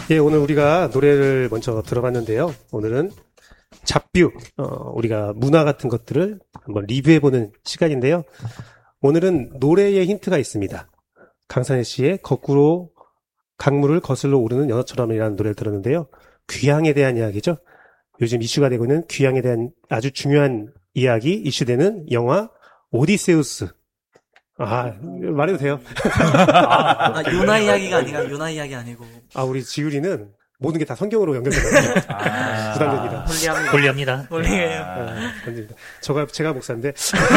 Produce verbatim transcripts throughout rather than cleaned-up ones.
예, 오늘 우리가 노래를 먼저 들어봤는데요. 오늘은 잡뷰, 어, 우리가 문화 같은 것들을 한번 리뷰해보는 시간인데요. 오늘은 노래의 힌트가 있습니다. 강산혜 씨의 거꾸로 강물을 거슬러 오르는 연어처럼이라는 노래를 들었는데요. 귀향에 대한 이야기죠. 요즘 이슈가 되고 있는 귀향에 대한 아주 중요한 이야기, 이슈되는 영화 오디세우스. 아, 말해도 돼요? 아, 요나 이야기가 아니라 요나 이야기 아니고. 아, 우리 지율이는 모든 게 다 성경으로 연결되나요? 아, 부담됩니다. 홀리합니다. 홀리합니다. 홀리해요. 아, 부담됩니다. 저가, 제가 목사인데.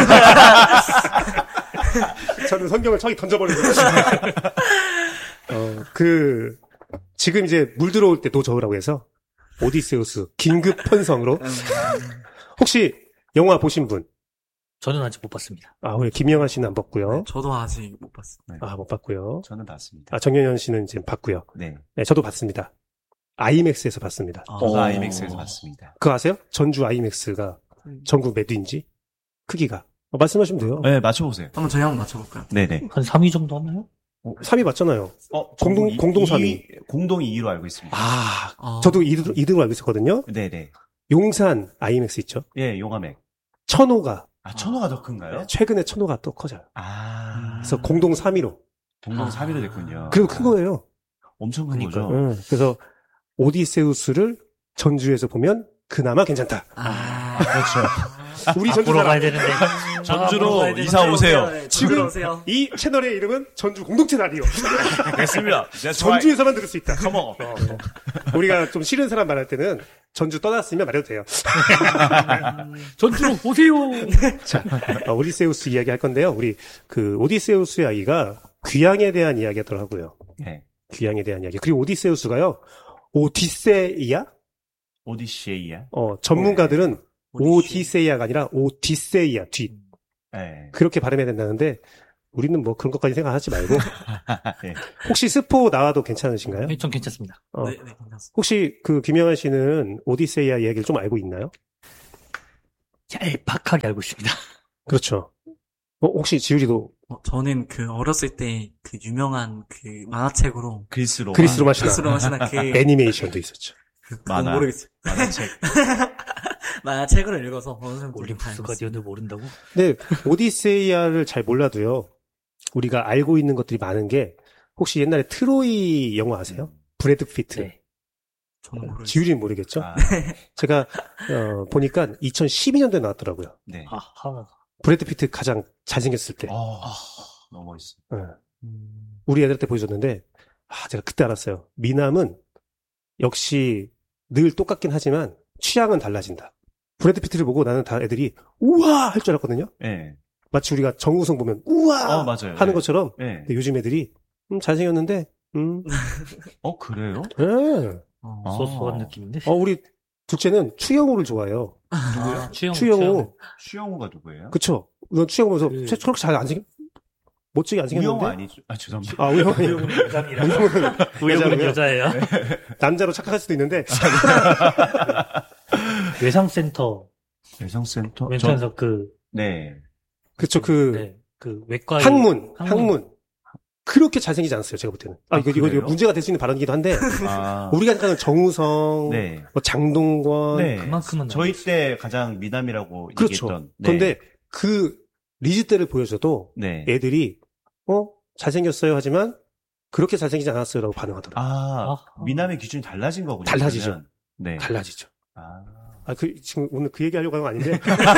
저는 성경을 저기 던져버리고. 어, 그, 지금 이제 물 들어올 때 도 저으라고 해서, 오디세우스, 긴급 편성으로. 혹시 영화 보신 분? 저는 아직 못 봤습니다. 아, 우리 김영하 씨는 안 봤고요. 네, 저도 아직 못 봤습니다. 아, 못 봤고요. 저는 봤습니다. 아, 정연현 씨는 지금 봤고요. 네. 네, 저도 봤습니다. 아이맥스에서 봤습니다. 아, 저도 아이맥스에서 봤습니다. 그거 아세요? 전주 아이맥스가 전국 몇 위인지? 크기가. 어, 말씀하시면 돼요. 네, 맞춰보세요. 한번 저희 한번 맞춰볼까요? 네네. 한 삼 위 정도 하나요? 삼 위 맞잖아요. 어, 공동- 이- 공동 삼 위. 이- 공동 이 위로 알고 있습니다. 아, 아. 저도 이 등, 이 등으로 알고 있었거든요. 네네. 용산 아이맥스 있죠? 예, 용암액. 천호가, 아, 천호가 더 큰가요? 최근에 천호가 또 커져요. 아. 그래서 공동 삼 위로. 공동 아. 삼 위로 됐군요. 그리고 큰 거예요. 엄청 큰 그러니까요. 거죠? 응, 그래서 오디세우스를 전주에서 보면 그나마 괜찮다. 아, 그렇죠. 우리 전주 보러 가야 사람. 되는데. 전주로 아, 이사 오세요. 네, 지금 전주로 오세요. 이 채널의 이름은 전주 공동체 라디오. 됐습니다. 전주에서만 들을 수 있다. Come on. 어, 어. 우리가 좀 싫은 사람 말할 때는 전주 떠났으면 말해도 돼요. 전주로 오세요. 자, 어, 오디세우스 이야기 할 건데요. 우리 그 오디세우스의 아이가 귀향에 대한 이야기하더라고요. 네. 귀향에 대한 이야기. 그리고 오디세우스가요. 오디세이아? 오디세이야. 어, 전문가들은 오디세이. 오디세이아가 아니라 오디세이아, 뒤. 네. 그렇게 발음해야 된다는데 우리는 뭐 그런 것까지 생각하지 말고 네. 혹시 스포 나와도 괜찮으신가요? 네, 전 괜찮습니다. 어, 네, 네, 괜찮습니다. 혹시 그 김영환 씨는 오디세이아 이야기를 좀 알고 있나요? 얄팍하게 알고 있습니다. 그렇죠. 어, 혹시 지율이도 어, 저는 그 어렸을 때 그 유명한 그 만화책으로 그리스로. 그리스로 마시나 그리스로 마시나 그, 애니메이션도 있었죠. 그 만화. 그건 모르겠어요. 만화책. 만화책을 읽어서 어느 정도 다 올림푸스 알고 있어요. 가디언을 모른다고? 근데 오디세이아를 잘 몰라도요. 우리가 알고 있는 것들이 많은 게 혹시 옛날에 트로이 영화 아세요? 브래드 피트. 네. 저는 모르겠어요. 지율이는 모르겠죠? 아, 제가 어, 보니까 이천십이 년도에 나왔더라고요. 네. 아하. 브래드 피트 가장 잘생겼을 때. 어, 너무 멋있어. 어. 음, 우리 애들한테 보여줬는데 아, 제가 그때 알았어요. 미남은 역시 늘 똑같긴 하지만 취향은 달라진다. 브래드 피트를 보고 나는 다 애들이 우와 할 줄 알았거든요. 네. 마치 우리가 정우성 보면 우와 어, 맞아요. 하는 네. 것처럼 네. 근데 요즘 애들이 음, 잘생겼는데 음, 어, 그래요? 예. 어, 소소한 느낌인데. 어 우리 둘째는 추영호를 좋아해요. 아, 추영, 추영호. 추영호가 누구예요? 그쵸? 넌 추영호 보면서 그- 쟤 저렇게 잘 안 생겼 멋지게 안 우영호 생겼는데 아니죠? 아, 죄송합니다. 아 우영호 우영은 여자입니다. 우영호는 우영은 여자라고요? 여자예요. 남자로 착각할 수도 있는데 외상센터 외상센터? 왼쪽에서 그, 네. 그쵸 그 네, 그 외과 학문, 학문. 학문. 그렇게 잘생기지 않았어요, 제가 볼 때는. 아, 아, 이거, 이거, 이거 그래요? 문제가 될 수 있는 발언이기도 한데, 아. 우리가 생각하는 정우성, 네. 뭐 장동건. 네. 그만큼은 저희 아니었어요. 때 가장 미남이라고 그렇죠. 얘기했던. 네. 그런데 그 리즈 때를 보여줘도 네. 애들이, 어, 잘생겼어요 하지만, 그렇게 잘생기지 않았어요 라고 반응하더라고요. 아, 아. 미남의 기준이 달라진 거군요. 달라지죠. 그러면. 네. 달라지죠. 아. 아, 그, 지금 오늘 그 얘기 하려고 한 건 아닌데.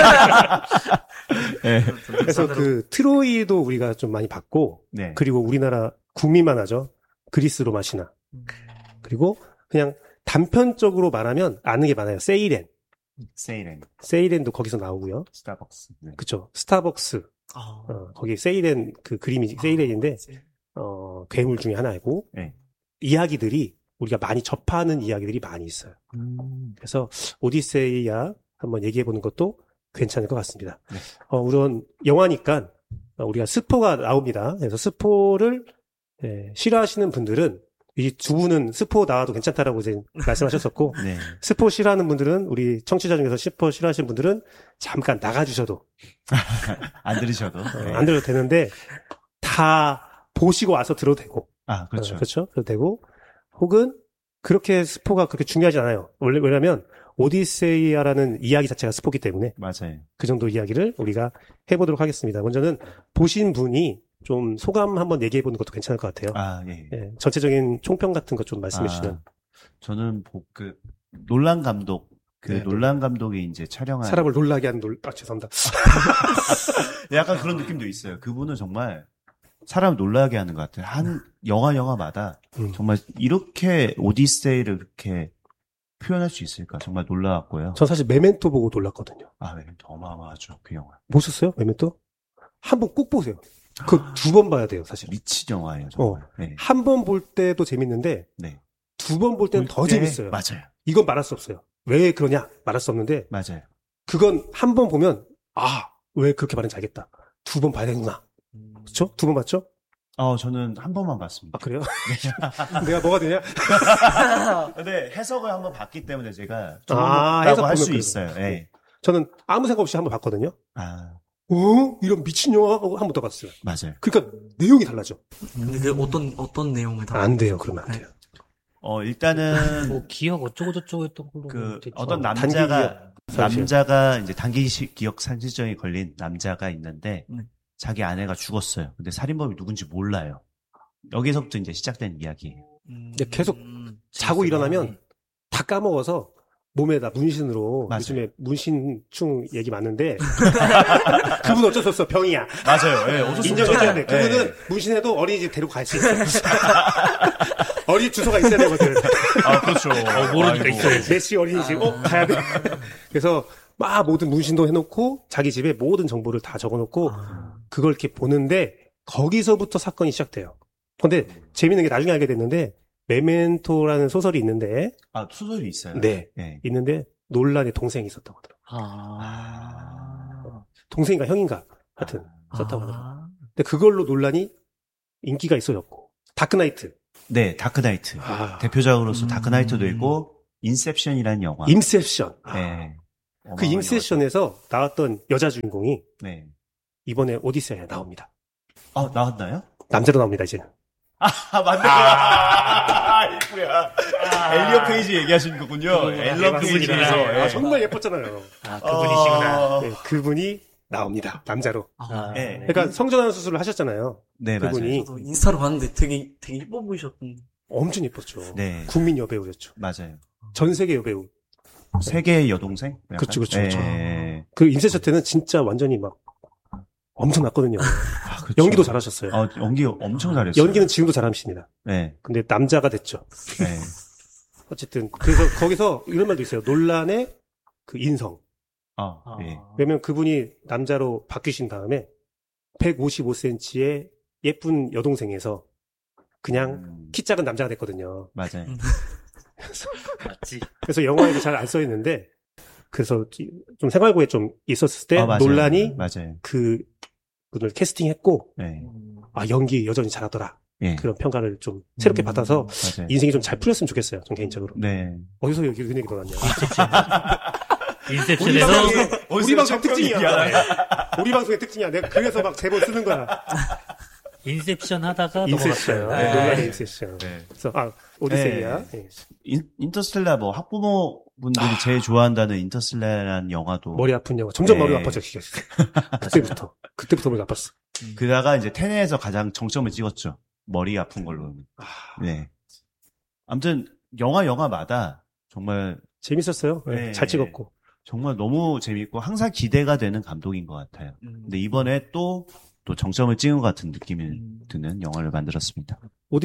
네. 그래서 그 트로이도 우리가 좀 많이 봤고, 네. 그리고 우리나라 국민만 하죠. 그리스 로마 신화. 음, 그리고 그냥 단편적으로 말하면 아는 게 많아요. 세이렌. 세이렌. 세이렌도 거기서 나오고요. 스타벅스. 네. 그쵸. 스타벅스. 아, 어, 거기 세이렌 그 그림이 세이렌인데, 아, 어, 괴물 중에 하나이고, 네. 이야기들이 우리가 많이 접하는 이야기들이 많이 있어요. 음. 그래서 오디세이아 한번 얘기해보는 것도 괜찮을 것 같습니다. 네. 어, 우선 영화니까 어, 우리가 스포가 나옵니다. 그래서 스포를 예, 싫어하시는 분들은 이 두 분은 스포 나와도 괜찮다라고 이제 말씀하셨었고 네. 스포 싫어하는 분들은 우리 청취자 중에서 스포 싫어하시는 분들은 잠깐 나가주셔도 안 들으셔도. 어, 네. 안 들어도 되는데 다 보시고 와서 들어도 되고 아, 그렇죠. 어, 그렇죠. 들어도 되고 혹은 그렇게 스포가 그렇게 중요하지 않아요. 원래, 왜냐면, 오디세이아라는 이야기 자체가 스포기 때문에 맞아요. 그 정도 이야기를 우리가 해보도록 하겠습니다. 먼저는 보신 분이 좀 소감 한번 얘기해보는 것도 괜찮을 것 같아요. 아, 예. 예, 전체적인 총평 같은 것 좀 말씀해주시면. 아, 저는 보- 그 놀란 감독, 그 네, 네. 놀란 감독이 이제 촬영한 사람을 놀라게 하는 놀, 아, 죄송합니다. 약간 그런 느낌도 있어요. 그분은 정말 사람 놀라게 하는 것 같아요. 한 영화 영화마다 음. 정말 이렇게 오디세이를 그렇게 표현할 수 있을까 정말 놀라웠고요. 전 사실 메멘토 보고 놀랐거든요. 아, 네, 어마어마하죠 그 영화. 보셨어요? 메멘토? 한 번 꼭 보세요. 그 두 번 봐야 돼요, 사실. 미친 영화예요 정말. 네. 한 번 볼 때도 재밌는데 네. 두 번 볼 때는 더 볼 때- 재밌어요. 맞아요, 이건 말할 수 없어요. 왜 그러냐? 말할 수 없는데 맞아요. 그건 한 번 보면 아, 왜 그렇게 말했는지 알겠다. 두 번 봐야 되구나. 그렇죠? 두 번 봤죠? 어, 저는 한 번만 봤습니다. 아, 그래요? 내가 뭐가 되냐? 근데 해석을 한번 봤기 때문에 제가 아, 좋다고 해석 할 수 보면 있어요. 그래요. 예. 저는 아무 생각 없이 한 번 봤거든요. 아, 어? 이런 미친 영화 하고 한 번 더 봤어요. 맞아요. 그러니까 내용이 달라져. 근데 그 어떤 어떤 내용을 다 안 돼요. 그러면 안 돼요. 어, 일단은 뭐 기억 어쩌고 저쩌고 했던 걸로 그 대충 어떤 단기 남자가 기억 상실. 남자가 이제 단기 시- 기억 상실증이 걸린 남자가 있는데 네. 자기 아내가 죽었어요. 근데 살인범이 누군지 몰라요. 여기서부터 이제 시작된 이야기예요. 음, 근데 계속 음, 자고 재밌구나. 일어나면 다 까먹어서 몸에다 문신으로 맞아요. 요즘에 문신충 얘기 많은데 그분 어쩔 수 없어 병이야. 맞아요. 예, 어쩔 수 인정해줘야 없죠. 돼. 그분은 예. 문신해도 어린이집 데리고 갈 수 있어. 어린이집 주소가 있어야 되거든. 아, 그렇죠. 모르니까 아이고. 있어야지. 메시 어린이집 어 가야 돼. 그래서 막 모든 문신도 해놓고 자기 집에 모든 정보를 다 적어놓고 아, 그걸 이렇게 보는데 거기서부터 사건이 시작돼요. 근데 재밌는 게 나중에 알게 됐는데 메멘토라는 소설이 있는데 아, 소설이 있어요. 네. 예. 있는데 논란의 동생이 있었다고 하더라고요. 아. 동생인가 형인가 하여튼 썼다고 하더라고요. 아, 근데 그걸로 논란이 인기가 있어졌고 다크나이트. 네, 다크나이트. 아, 대표작으로서 음. 다크나이트도 있고 인셉션이라는 영화. 인셉션. 아, 네. 그 어마어마한 인셉션에서 나왔던 여자 주인공이 영화죠. 네. 이번에 오디세이에 나옵니다. 아, 나왔나요? 남자로 나옵니다 이제. 아, 맞네. 아, 이쁘야. 엘리어 페이지 얘기하시는 거군요. 엘리어 페이지에서. 아, 예. 정말 예뻤잖아요. 아, 그분이시구나. 어, 네, 그분이 나옵니다. 남자로. 아, 네. 그러니까 성전환 수술을 하셨잖아요. 네, 그분이 저도 인스타로 봤는데 되게 되게 이뻐 보이셨던. 엄청 예뻤죠. 맞아요. 네, 국민 여배우였죠. 맞아요. 전 세계 여배우. 세계의 여동생? 약간? 그쵸, 그쵸, 그쵸. 네. 그 인셉션 때는 진짜 완전히 막 엄청 났거든요. 아, 그쵸. 연기도 잘하셨어요. 어, 연기 엄청 잘했어요. 연기는 지금도 잘하십니다. 네, 근데 남자가 됐죠. 네. 어쨌든 그래서 거기서 이런 말도 있어요. 논란의 그 인성. 어, 아. 예. 왜냐면 그분이 남자로 바뀌신 다음에 백오십오 센티미터의 예쁜 여동생에서 그냥 음, 키 작은 남자가 됐거든요. 맞아요. 음. 맞지. 그래서 영화에도 잘 안 써있는데 그래서 좀 생활고에 좀 있었을 때 아, 맞아요. 논란이 맞아요. 그 분을 캐스팅했고 네. 아 연기 여전히 잘하더라 예. 그런 평가를 좀 새롭게 음, 받아서 맞아요. 인생이 좀 잘 풀렸으면 좋겠어요. 전 개인적으로. 네. 어디서 여기 그 얘기 나왔냐? 인셉션에서 우리 방송 특징이야. 우리 방송의 특징이야. 내가 그래서 막 제본 쓰는 거야. 인셉션 하다가 인셉션. 넘어갔어요. 네, 네. 논란의 인셉션. 네. 그래서 아 오디세이야. 네. 예. 인, 인터스텔라 뭐 학부모 분들이 제일 좋아한다는 인터스텔라라는 영화도 머리 아픈 영화. 점점 네. 머리가 아파져 시켰어. 그때부터. 그때부터 머리가 아팠어. 그다가 이제 테넷에서 가장 정점을 찍었죠. 머리 아픈 걸로. 아, 네. 아무튼 영화 영화마다 정말 재밌었어요. 예, 네. 잘 찍었고. 정말 너무 재밌고 항상 기대가 되는 감독인 것 같아요. 음. 근데 이번에 또, 또 정점을 찍은 것 같은 느낌이 음. 드는 영화를 만들었습니다.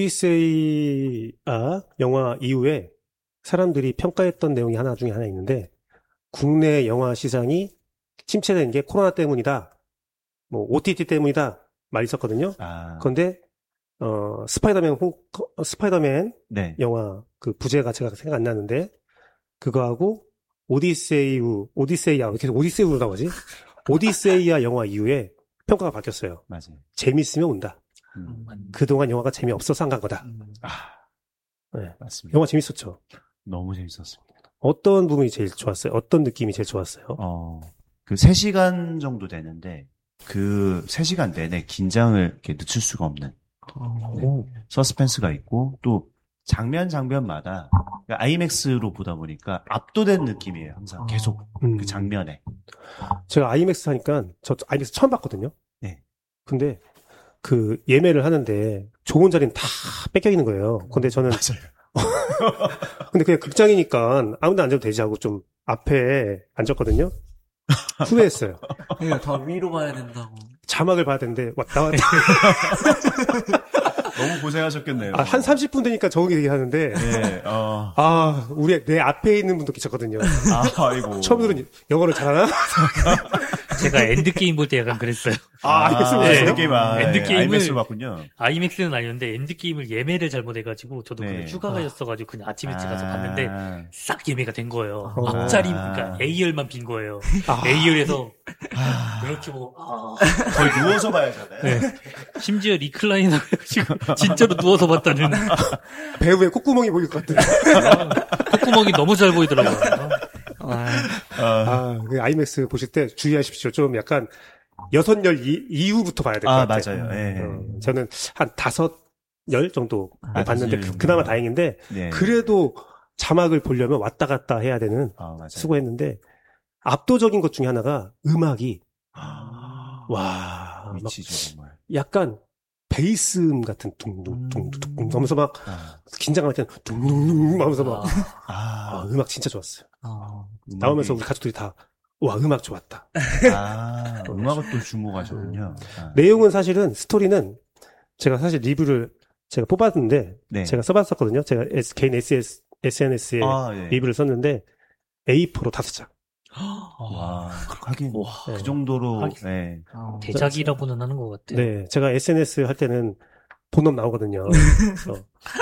오디세이아 영화 이후에 사람들이 평가했던 내용이 하나 중에 하나 있는데 국내 영화 시장이 침체된 게 코로나 때문이다. 뭐 오티티 때문이다. 말 있었거든요. 아, 그런데 어 스파이더맨 홍 어, 스파이더맨 네. 영화 그 부제가 제가 생각 안 나는데 그거하고 오디세이우 오디세이아 계속 오디세이우로 나오지? 오디세이아 영화 이후에 평가가 바뀌었어요. 맞아요. 재밌으면 온다. 음. 그동안 영화가 재미없어서 안 간 거다. 음. 아, 네. 맞습니다. 영화 재밌었죠. 너무 재밌었습니다. 어떤 부분이 제일 좋았어요? 어떤 느낌이 제일 좋았어요? 어, 그 세 시간 정도 되는데, 그 세 시간 내내 긴장을 이렇게 늦출 수가 없는 어. 네. 서스펜스가 있고, 또 장면 장면마다 아이맥스로 보다 보니까 압도된 느낌이에요. 항상 계속 음. 그 장면에. 제가 아이맥스 하니까 저 아이맥스 처음 봤거든요. 네. 근데 그 예매를 하는데 좋은 자리는 다 뺏겨 있는 거예요. 근데 저는 맞아요. 근데 그냥 극장이니까 아무도 앉아도 되지 하고 좀 앞에 앉았거든요. 후회했어요. 그러니까 더 위로 봐야 된다고. 자막을 봐야 되는데 왔다 왔다. 너무 고생하셨겠네요. 아, 한 삼십 분 되니까 적응 얘기하는데 네, 어. 아 우리 내 앞에 있는 분도 계셨거든요. 아, 아이고. 처음으로는 영어를 잘하나? 제가 엔드게임 볼 때 약간 그랬어요. 아, 아이맥스 아, 보셨어요? 엔드게임, 아, 엔드게임을- 아이맥스로 봤군요. 아이맥스는 아니었는데 엔드게임을 예매를 잘못해가지고 저도 네. 그냥 휴가가였어가지고 그냥 아침 일찍 가서 봤는데 아, 싹 예매가 된 거예요. 어. 앞자리 그러니까 A열만 빈 거예요. 아, A열에서 아, 그렇게 보고 아, 거의 누워서 봐야잖아요. 네. 심지어 리클라이너 해가지고 진짜로 누워서 봤다는 배우의 콧구멍이 보일 것 같은. 콧구멍이 너무 잘 보이더라고요. 아, 아, 아, 그 아이맥스 보실 때 주의하십시오. 좀 약간 여섯 열 이, 이후부터 봐야 될 것 아, 같아요. 맞아요. 예. 어, 저는 한 다섯 열 정도 아, 봤는데 다섯 열 그, 그나마 정도. 다행인데 네. 그래도 자막을 보려면 왔다 갔다 해야 되는 아, 맞아요. 수고했는데 압도적인 것 중에 하나가 음악이 아, 와 막 미치죠, 정말. 약간 베이스음 같은 둥둥둥둥둥 하면서 막 아, 긴장할 때는 둥둥둥 하면서 막 아, 아, 아, 음악 진짜 좋았어요. 어. 음악이- 나오면서 우리 가족들이 다 와 음악 좋았다. 아, 음악을 또 주목하셨군요. 아, 내용은 사실은 스토리는 제가 사실 리뷰를 제가 뽑았는데 네. 제가 써봤었거든요. 제가 S, 개인 에스에스, 에스엔에스에 아, 예. 리뷰를 썼는데 에이포로 다섯 장. 와, 하긴, 와, 그 정도로, 하긴. 예. 어. 대작이라고는 하는 것 같아요. 네, 제가 에스엔에스 할 때는 본업 나오거든요. 그래서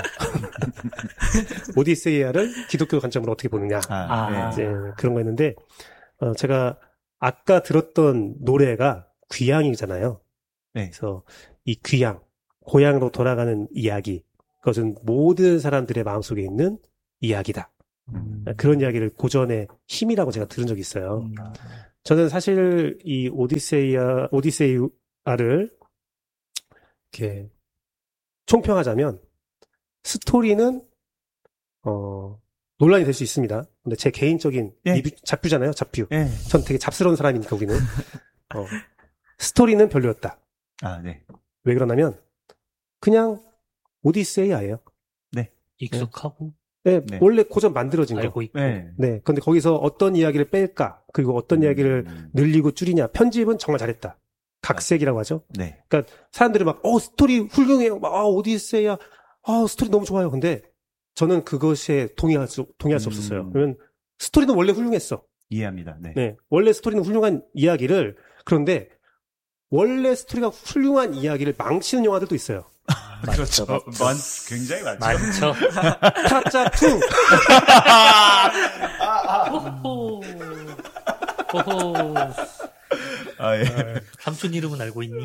오디세이아를 기독교 관점으로 어떻게 보느냐. 아, 아. 예. 이제 그런 거 했는데 어, 제가 아까 들었던 노래가 귀향이잖아요. 네. 그래서 이 귀향, 고향으로 돌아가는 이야기, 그것은 모든 사람들의 마음속에 있는 이야기다. 음. 그런 이야기를 고전의 힘이라고 제가 들은 적이 있어요. 음. 저는 사실 이 오디세이아, 오디세이아를 이렇게 총평하자면 스토리는 어, 논란이 될 수 있습니다. 근데 제 개인적인 예. 리뷰, 잡뷰잖아요, 잡뷰. 예. 전 되게 잡스러운 사람이니까 우리는. 어, 스토리는 별로였다. 아, 네. 왜 그러냐면 그냥 오디세이아예요. 익숙하고 네, 네. 원래 고전 만들어진 거. 알고 있고. 네. 네. 근데 거기서 어떤 이야기를 뺄까? 그리고 어떤 이야기를 음, 늘리고 줄이냐? 편집은 정말 잘했다. 각색이라고 하죠. 네. 사람들이 막, 어, 스토리 훌륭해요. 막, 아, 오디세이아. 아, 스토리 너무 좋아요. 근데 저는 그것에 동의할 수, 동의할 수 음. 없었어요. 그러면 스토리는 원래 훌륭했어. 이해합니다. 네. 네. 원래 스토리는 훌륭한 이야기를, 그런데 원래 스토리가 훌륭한 이야기를 망치는 영화들도 있어요. 그렇죠. 맞죠. 많, 굉장히 많죠. 많죠. 타짜 투. 호호. 호호. 아, 예. 삼촌 이름은 알고 있니?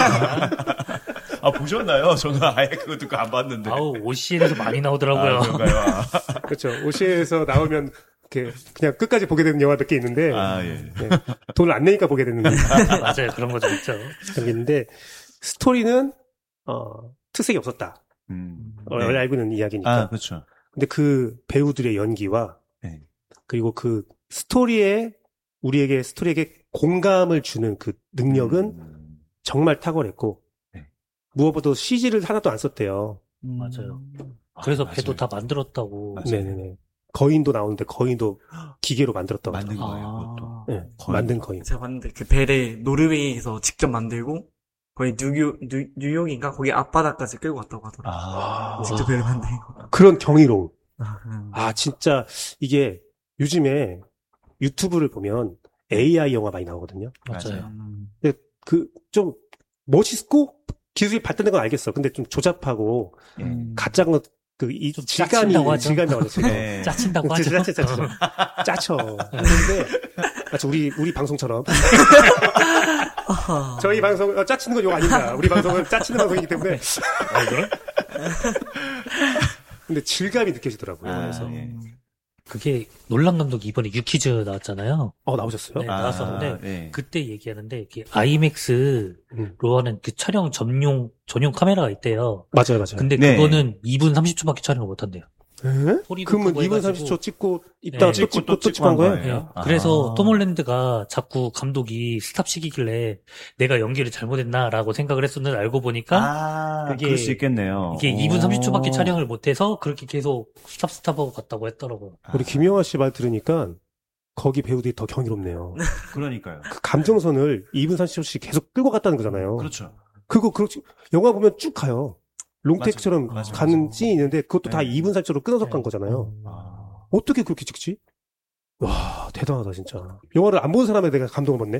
아, 보셨나요? 저는 아예 그거 듣고 안 봤는데. 아우, 오씨엔에서 많이 나오더라고요. 아, 그런가요? 아, 그렇죠. 오시에서 나오면 이렇게 그냥 끝까지 보게 되는 영화 몇 개 있는데 아, 예. 네. 돈을 안 내니까 보게 되는 맞아요. 그런 거 좀 있죠. 그런 게 있는데 스토리는 어, 특색이 없었다. 음, 어, 네. 원래 알고 있는 이야기니까. 아, 그렇죠. 근데 그 배우들의 연기와 네. 그리고 그 스토리에 우리에게 스토리에게 공감을 주는 그 능력은 음, 정말 탁월했고 네. 무엇보다 씨지를 하나도 안 썼대요. 맞아요. 그래서 아, 배도 맞아요. 다 만들었다고. 맞아요. 네네네. 거인도 나오는데 거인도 기계로 만들었다고. 만든 하더라고요. 거예요, 아. 그것도. 네, 거인. 만든 거인. 제가 봤는데 그 벨에 노르웨이에서 직접 만들고 거의 뉴욕, 뉴, 뉴욕인가 거기 앞바다까지 끌고 갔다고 하더라고요. 아, 직접 벨을 만들고. 그런 경이로움. 아, 음. 아, 진짜, 이게 요즘에 유튜브를 보면 에이아이 영화 많이 나오거든요. 맞아요. 음. 그, 좀, 멋있고, 기술이 발달된 건 알겠어. 근데 좀 조잡하고, 예. 음. 가짜인 것, 그, 이 좀 질감이, 짜친다고 하죠. 질감이 나왔어요. 네. 짜친다고 하죠. 짜쳐, 짜쳐, 짜쳐. 짜쳐. 근데, 마치 우리, 우리 방송처럼. 아하. 저희 방송, 어, 짜치는 건 욕 아닙니다. 우리 방송은 짜치는 방송이기 때문에. 아, 그래? 근데 질감이 느껴지더라고요. 아, 그래서. 예. 그게 놀란 감독이 이번에 유키즈 나왔잖아요. 어, 나오셨어요? 네, 나왔었는데 예. 그때 얘기하는데 이게 아이맥스로 음. 하는 그 촬영 전용 전용 카메라가 있대요. 맞아요, 맞아요. 근데 네. 그거는 이 분 삼십 초밖에 촬영을 못 한대요. 에? 소리도 그러면 크고 이 분 해가지고. 삼십 초 찍고 있다가 네. 또 찍고 또 찍고 한 거예요? 네. 아. 그래서 톰 홀랜드가 자꾸 감독이 스탑 시키길래 내가 연기를 잘못했나라고 생각을 했었는데 알고 보니까 아, 그게- 그럴 수 있겠네요. 이게 이 분 삼십 초밖에 오. 촬영을 못해서 그렇게 계속 스탑 스탑하고 갔다고 했더라고요. 아, 우리 김영하 씨 말 들으니까 거기 배우들이 더 경이롭네요. 그러니까요. 그 감정선을 이 분 삼십 초씩 계속 끌고 갔다는 거잖아요. 그렇죠. 그거 그렇지 영화 보면 쭉 가요. 롱테이크처럼 맞아, 맞아, 가는 맞아. 씬이 있는데 그것도 다 네. 이 분 삼십 초로 끊어서 간 네. 거잖아요. 아. 어떻게 그렇게 찍지? 와 대단하다 진짜. 영화를 안 본 사람에 내가 감동을 받네.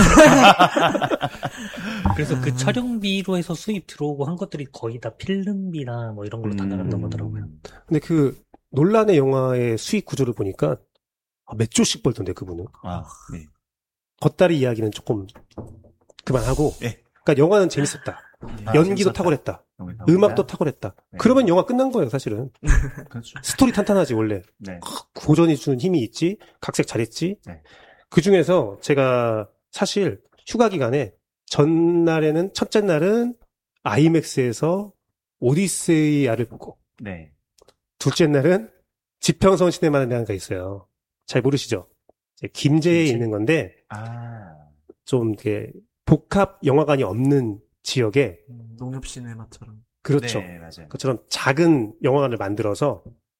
그래서 그 음. 촬영비로 해서 수입 들어오고 한 것들이 거의 다 필름비나 뭐 이런 걸로 다 나갔다고 하더라고요. 근데 그 논란의 영화의 수익 구조를 보니까 아, 몇 조씩 벌던데 그분은. 아, 네. 겉다리 이야기는 조금 그만하고. 예. 그러니까 영화는 재밌었다. 아, 연기도 재밌었다. 탁월했다. 여기 음악도 탁월했다. 네. 그러면 영화 끝난 거예요 사실은. 그렇죠. 스토리 탄탄하지 원래. 네. 고전이 주는 힘이 있지. 각색 잘했지. 네. 그 중에서 제가 사실 휴가 기간에 전날에는 첫째 날은 아이맥스에서 오디세이아를 보고 네. 둘째 날은 지평선 시네마라는 데가 있어요. 잘 모르시죠? 이제 김제에 김제? 있는 건데 아. 좀 이렇게 복합 영화관이 없는 지역에 음, 농협 시네마처럼. 그렇죠. 네, 맞아요. 그처럼 작은 영화관을 만들어서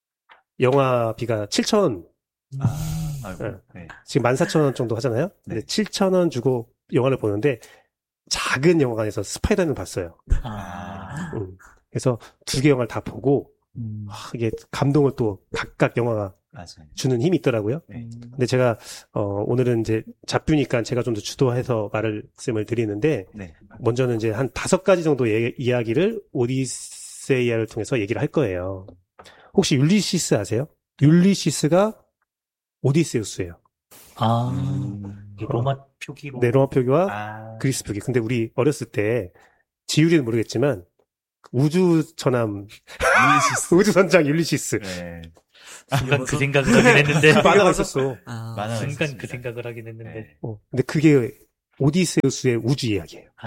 영화비가 칠천 아, 아이고. 네. 네. 지금 만 사천 원 정도 하잖아요. 근데 네. 칠천 원 주고 영화를 보는데 작은 영화관에서 스파이더맨을 봤어요. 아, 음. 그래서 두 개 영화를 다 보고 음. 아, 이게 감동을 또 각각 영화가 맞아요. 주는 힘이 있더라고요. 네. 근데 제가 어, 오늘은 이제 잡뷰니까 제가 좀 더 주도해서 말씀을 드리는데 네. 먼저는 이제 한 다섯 가지 정도 의 이야기를 오디세이아를 통해서 얘기를 할 거예요. 혹시 율리시스 아세요? 율리시스가 오디세우스예요. 아, 음. 이게 로마 표기로. 네, 로마 표기와 아. 그리스 표기. 근데 우리 어렸을 때 지율이는 모르겠지만 우주 전함 율리시스. 우주 선장 율리시스 네. 순간 그 생각을 하긴 했는데. 만화가 있었어. 아, 만화가 순간 있었습니다. 그 생각을 하긴 했는데. 네. 어, 근데 그게 오디세우스의 우주 이야기예요. 아.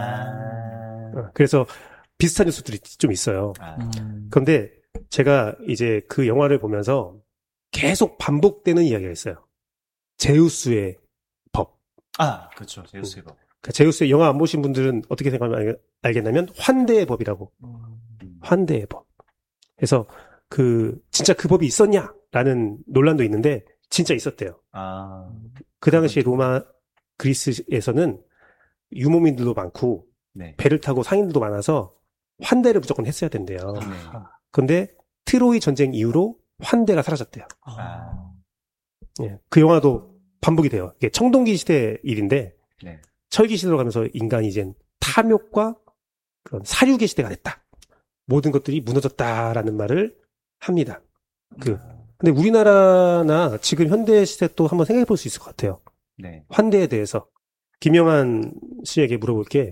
아. 어, 그래서 비슷한 요소들이 좀 있어요. 아. 음. 그런데 제가 이제 그 영화를 보면서 계속 반복되는 이야기가 있어요. 제우스의 법. 아, 그렇죠. 제우스의 법. 그 제우스의 영화 안 보신 분들은 어떻게 생각하면 알겠냐면 환대의 법이라고. 음. 환대의 법. 그래서 그 진짜 그 법이 있었냐라는 논란도 있는데 진짜 있었대요. 아. 그 당시 로마 그리스에서는 유목민들도 많고 네. 배를 타고 상인들도 많아서 환대를 무조건 했어야 된대요. 네. 근데 트로이 전쟁 이후로 환대가 사라졌대요. 아. 예, 그 영화도 반복이 돼요. 이게 청동기 시대 일인데 네. 철기 시대로 가면서 인간이 이젠 탐욕과 그런 사육의 시대가 됐다. 모든 것들이 무너졌다라는 말을 합니다. 그 근데 우리나라나 지금 현대 시대 또 한번 생각해 볼 수 있을 것 같아요. 네. 환대에 대해서 김영한 씨에게 물어볼 게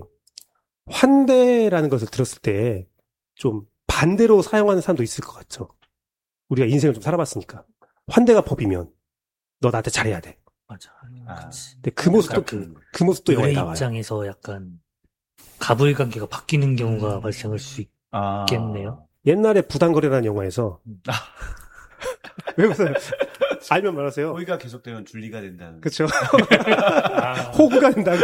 환대라는 것을 들었을 때 좀 반대로 사용하는 사람도 있을 것 같죠. 우리가 인생을 좀 살아봤으니까 환대가 법이면 너 나한테 잘해야 돼. 맞아. 아. 그치. 근데 그 모습도 그, 그 모습도 영화에 의뢰 나와요. 입장에서 약간 가불 관계가 바뀌는 경우가 발생할 수 있. 아. 있겠네요. 옛날에 부당거래라는 영화에서 아. 왜 웃어요? 알면 말하세요. 호의가 계속되면 줄리가 된다는. 그렇죠. 아. 호구가 된다고.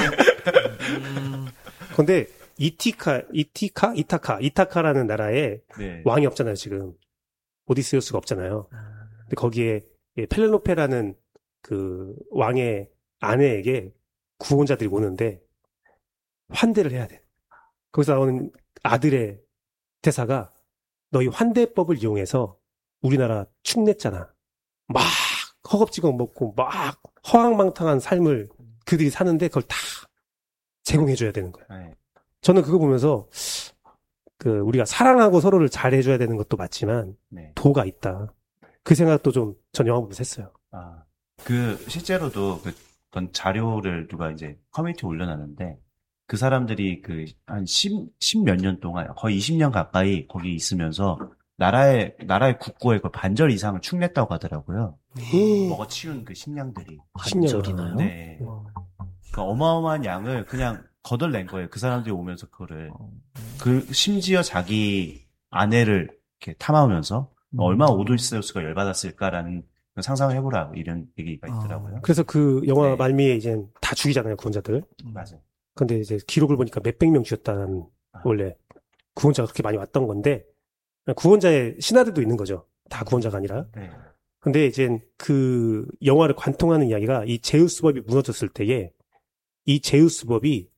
음. 근데 이티카, 이티카, 이타카, 이타카라는 나라에 네. 왕이 없잖아요 지금. 오디세우스가 없잖아요. 근데 거기에 예, 펠레노페라는 그 왕의 아내에게 구원자들이 오는데 환대를 해야 돼. 거기서 나오는 아들의 대사가 너희 환대법을 이용해서 우리나라 축냈잖아. 막 허겁지겁 먹고 막 허황망탕한 삶을 그들이 사는데 그걸 다 제공해줘야 되는 거야. 네. 저는 그거 보면서 그 우리가 사랑하고 서로를 잘해줘야 되는 것도 맞지만 네. 도가 있다. 그 생각도 좀 전 영화 보면서 했어요. 아. 그, 실제로도 그, 어떤 자료를 누가 이제 커뮤니티에 올려놨는데, 그 사람들이 그, 한 십, 십몇 년 동안, 거의 이십 년 가까이 거기 있으면서, 나라의, 나라의 국고의 그 반절 이상을 축냈다고 하더라고요. 먹어치운 그 식량들이. 반절이나요? 네. 그 어마어마한 양을 그냥 거덜낸 거예요. 그 사람들이 오면서 그거를. 그, 심지어 자기 아내를 이렇게 탐하면서 음. 얼마나 오디세우스가 열받았을까라는 상상을 해보라 이런 얘기가 있더라고요. 아. 그래서 그 영화 네. 말미에 이제 다 죽이잖아요, 구원자들. 맞아요. 근데 이제 기록을 보니까 몇백 명 죽였다는 아. 원래 구원자가 그렇게 많이 왔던 건데 구원자의 신하들도 있는 거죠. 다 구원자가 아니라. 네. 근데 이제 그 영화를 관통하는 이야기가 이 제우스법이 무너졌을 때에 이 제우스법이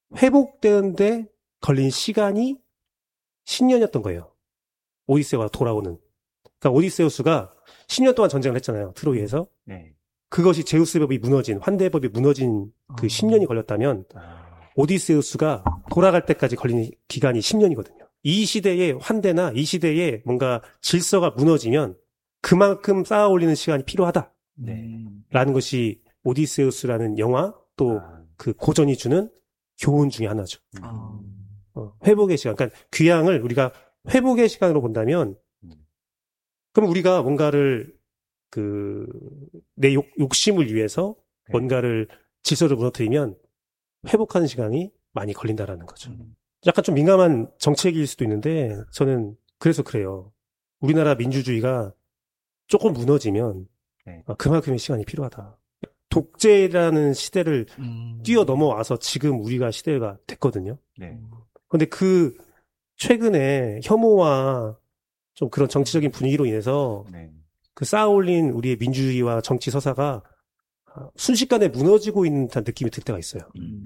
회복되는데 걸린 시간이 십 년이었던 거예요. 오디세우가 돌아오는. 그러니까 오디세우스가 십 년 동안 전쟁을 했잖아요. 트로이에서. 네. 그것이 제우스법이 무너진, 환대법이 무너진 그 어. 십 년이 걸렸다면 아. 오디세우스가 돌아갈 때까지 걸린 기간이 십 년이거든요. 이 시대의 환대나 이 시대의 뭔가 질서가 무너지면 그만큼 쌓아 올리는 시간이 필요하다라는 네. 것이 오디세우스라는 영화 또 아. 그 고전이 주는 교훈 중에 하나죠. 아. 어, 회복의 시간. 그러니까 귀향을 우리가 회복의 시간으로 본다면 음. 그럼 우리가 뭔가를 그 내 욕심을 위해서 네. 뭔가를 질서를 무너뜨리면 회복하는 시간이 많이 걸린다라는 거죠. 음. 약간 좀 민감한 정책일 수도 있는데 저는 그래서 그래요. 우리나라 민주주의가 조금 무너지면 네. 아, 그만큼의 시간이 필요하다. 독재라는 시대를 음. 뛰어넘어와서 지금 우리가 시대가 됐거든요. 네. 근데 그 최근에 혐오와 좀 그런 정치적인 분위기로 인해서 네. 그 쌓아올린 우리의 민주주의와 정치 서사가 순식간에 무너지고 있는 듯한 느낌이 들 때가 있어요. 음.